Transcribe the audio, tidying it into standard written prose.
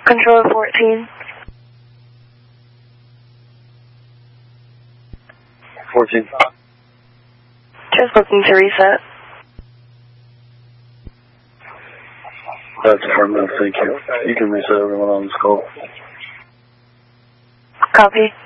Controller 14. 14. Just looking to reset. That's affirmative, thank you. You can reset everyone on this call. Copy.